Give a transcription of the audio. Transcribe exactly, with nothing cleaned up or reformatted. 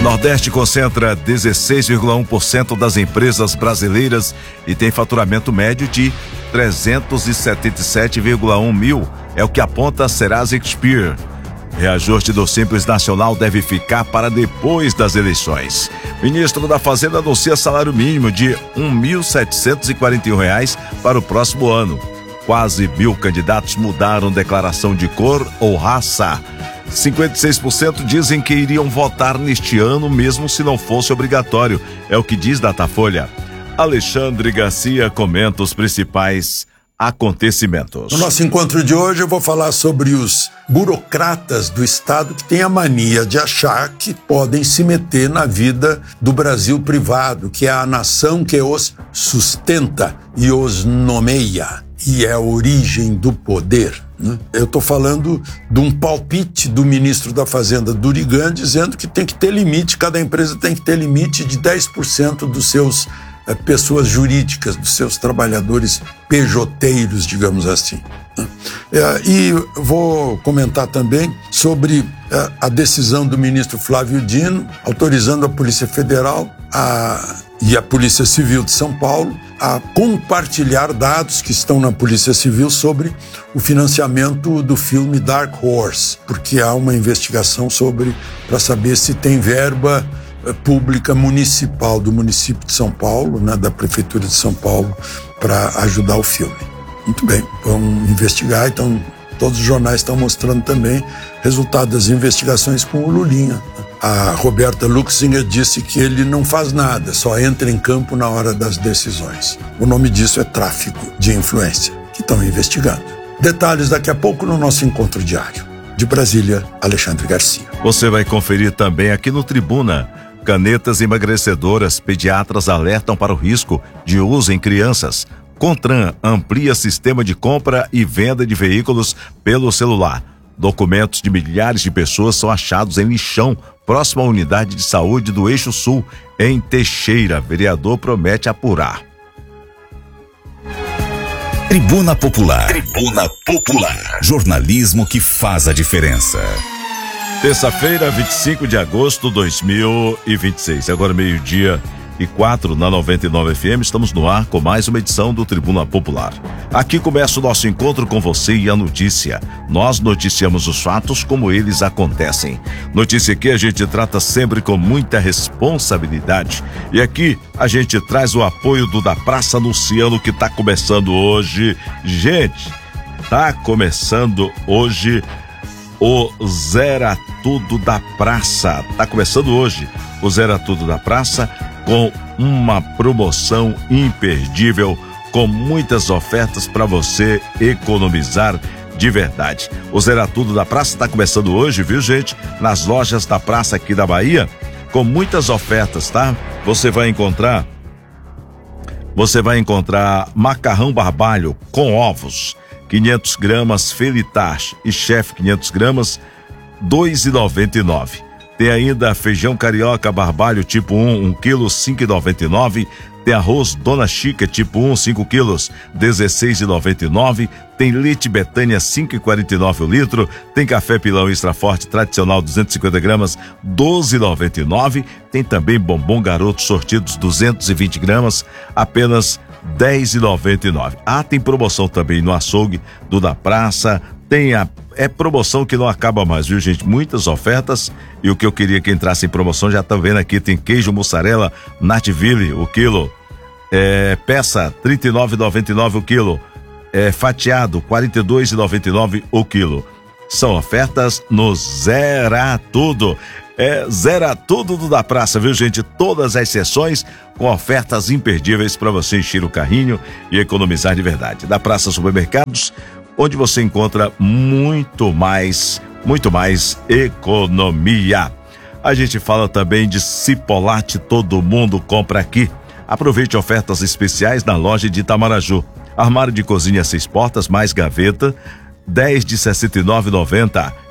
Nordeste concentra dezesseis vírgula um por cento das empresas brasileiras e tem faturamento médio de trezentos e setenta e sete vírgula um mil, é o que aponta a Serasa Expert. Reajuste do Simples Nacional deve ficar para depois das eleições. Ministro da Fazenda anuncia salário mínimo de um mil setecentos e quarenta e um reais para o próximo ano. Quase mil candidatos mudaram declaração de cor ou raça. cinquenta e seis por cento dizem que iriam votar neste ano mesmo se não fosse obrigatório, é o que diz Datafolha. Alexandre Garcia comenta os principais acontecimentos. No nosso encontro de hoje eu vou falar sobre os burocratas do Estado que têm a mania de achar que podem se meter na vida do Brasil privado, que é a nação que os sustenta e os nomeia e é a origem do poder. Eu estou falando de um palpite do ministro da Fazenda, Durigan, dizendo que tem que ter limite, cada empresa tem que ter limite de dez por cento dos seus eh, pessoas jurídicas, dos seus trabalhadores pejoteiros, digamos assim. Eh, e vou comentar também sobre eh, a decisão do ministro Flávio Dino, autorizando a Polícia Federal a, e a Polícia Civil de São Paulo a compartilhar dados que estão na Polícia Civil sobre o financiamento do filme Dark Horse, porque há uma investigação sobre, para saber se tem verba eh, pública municipal do município de São Paulo, né, da Prefeitura de São Paulo, para ajudar o filme. Muito bem, vamos investigar, então todos os jornais estão mostrando também resultado das investigações com o Lulinha. A Roberta Luxinger disse que ele não faz nada, só entra em campo na hora das decisões. O nome disso é tráfico de influência, que estão investigando. Detalhes daqui a pouco no nosso encontro diário. De Brasília, Alexandre Garcia. Você vai conferir também aqui no Tribuna. Canetas emagrecedoras, pediatras alertam para o risco de uso em crianças. Contran amplia sistema de compra e venda de veículos pelo celular. Documentos de milhares de pessoas são achados em lixão próximo à unidade de saúde do Eixo Sul, em Teixeira. Vereador promete apurar. Tribuna Popular. Tribuna Popular. Jornalismo que faz a diferença. Terça-feira, vinte e cinco de agosto de dois mil e vinte e seis. Agora meio-dia e quatro na noventa e nove F M. Estamos no ar com mais uma edição do Tribuna Popular. Aqui começa o nosso encontro com você e a notícia. Nós noticiamos os fatos como eles acontecem. Notícia que a gente trata sempre com muita responsabilidade. E aqui a gente traz o apoio do Da Praça anunciando que tá começando hoje. Gente, tá começando hoje o Zera Tudo da Praça. Tá começando hoje o Zera Tudo da Praça com uma promoção imperdível, com muitas ofertas para você economizar de verdade. O Zera Tudo da Praça está começando hoje, viu, gente? Nas lojas da praça aqui da Bahia, com muitas ofertas, tá? Você vai encontrar, você vai encontrar macarrão barbalho com ovos, quinhentas gramas, Felitage e Chef quinhentas gramas, dois reais e noventa e nove centavos. Tem ainda feijão carioca barbalho tipo um, um quilo, cinco reais e noventa e nove centavos. Tem arroz Dona Chica tipo um, cinco quilos, dezesseis reais e noventa e nove centavos. Tem leite Betânia, cinco reais e quarenta e nove centavos o litro. Tem café Pilão Extra Forte tradicional, duzentas e cinquenta gramas, doze reais e noventa e nove centavos. Tem também bombom Garoto sortidos, duzentas e vinte gramas, apenas dez reais e noventa e nove centavos. Ah, tem promoção também no açougue do Da Praça. Tem a é promoção que não acaba mais, viu, gente? Muitas ofertas, e o que eu queria que entrasse em promoção, já estão vendo aqui, tem queijo mussarela Nativille, o quilo, é, peça trinta e nove reais e noventa e nove centavos o quilo, é, fatiado quarenta e dois reais e noventa e nove centavos o quilo. São ofertas no Zera Tudo. É Zera Tudo do Da Praça, viu, gente? Todas as sessões com ofertas imperdíveis para você encher o carrinho e economizar de verdade. Da Praça Supermercados, onde você encontra muito mais, muito mais economia. A gente fala também de Cipolate, todo mundo compra aqui. Aproveite ofertas especiais na loja de Itamaraju. Armário de cozinha seis portas mais gaveta, dez de sessenta e nove reais e noventa centavos.